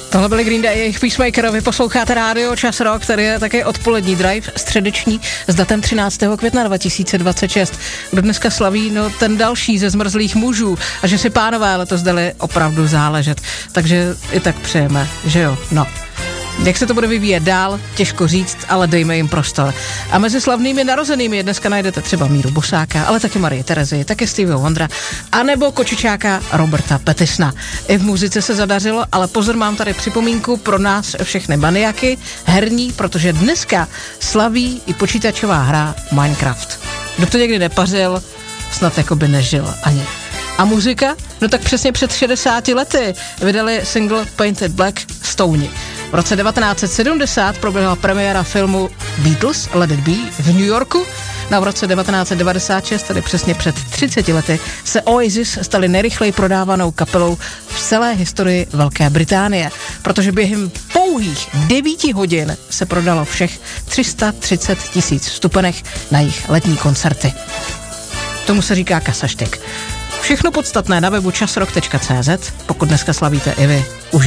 Tohle byly Green Day, jejich Peacemaker, vy posloucháte rádio Čas Rock, který je také odpolední drive, středeční, s datem 13. května 2026. Kdo dneska slaví, no ten další ze zmrzlých mužů, a že si pánové letos dali opravdu záležet. Takže i tak přejeme, že jo, no. Jak se to bude vyvíjet dál, těžko říct, ale dejme jim prostor. A mezi slavnými narozenými dneska najdete třeba Míru Bosáka, ale taky Marie Terezy, taky Stevieho Wondera, anebo kočičáka Roberta Pattisona. I v muzice se zadařilo, ale pozor, mám tady připomínku pro nás všechny maniaky, herní, protože dneska slaví i počítačová hra Minecraft. Kdo to někdy nepařil, snad jako by nežil ani. A muzika? No tak přesně před 60 lety vydali single Painted Black Stoni. V roce 1970 proběhla premiéra filmu Beatles Let It Be v New Yorku. No v roce 1996, tedy přesně před 30 lety, se Oasis stali nejrychleji prodávanou kapelou v celé historii Velké Británie, protože během pouhých 9 hodin se prodalo všech 330 000 vstupenek na jejich letní koncerty. Tomu se říká kasaštek. Všechno podstatné na webu časrock.cz, pokud dneska slavíte i vy.